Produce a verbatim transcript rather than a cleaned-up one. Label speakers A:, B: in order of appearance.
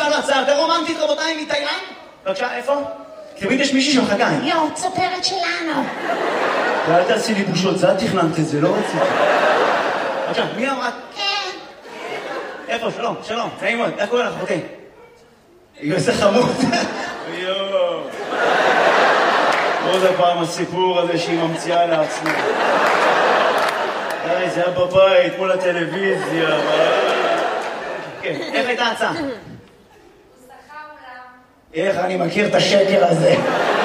A: לנו הצעה יותר רומנטית, רבותיי, מתאילנד? בבקשה, איפה? תמיד יש מישהי שמחכה.
B: יו, צופרת שלנו.
A: ואל תעשי לי בושות, זה את תכננת את זה, לא רציתי. בבקשה, מי אמרת?
B: כן.
A: איפה? שלום, שלום, נעים מאוד, איך קוראים לך, אחותי? איזה חמוד. יואו. עוד הפעם הסיפור הזה שהיא ממציאה לעצמה. די, זה היה בבית, מול הטלוויזיה. כן, איך הייתה ההצעה?
B: הוא שכה אולם.
A: איך אני מכיר את השקר הזה.